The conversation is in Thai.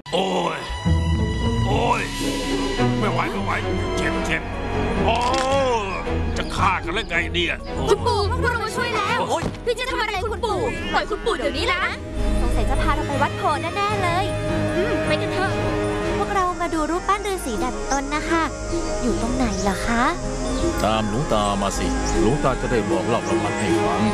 โอ้ยโอ้ยไม่ไหวเจ็บโอ้จะฆ่ากันแล้วไงเนี่ยคุณปู่พวกเรามาช่วยแล้วพี่จะทำอะไรคุณปู่ปล่อยคุณปู่เดี๋ยวนี้นะสงสัยจะพาเราไปวัดโพแน่ๆเลยไปกันเถอะพวกเรามาดูรูปปั้นฤาษีดัดตนนะคะอยู่ตรงไหนเหรอคะตามหลวงตามาสิหลวงตาจะได้บอกเล่าประวัติให้ฟัง